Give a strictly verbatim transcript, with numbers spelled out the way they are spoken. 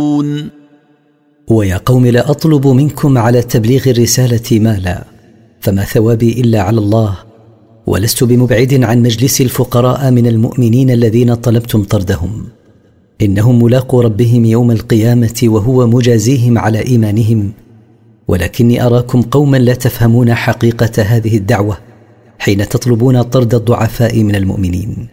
ويا قوم لا أطلب منكم على تبليغ الرسالة مالا، فما ثوابي إلا على الله، ولست بمبعد عن مجلس الفقراء من المؤمنين الذين طلبتم طردهم، إنهم ملاقو ربهم يوم القيامة وهو مجازيهم على إيمانهم، ولكني أراكم قوما لا تفهمون حقيقة هذه الدعوة حين تطلبون طرد الضعفاء من المؤمنين.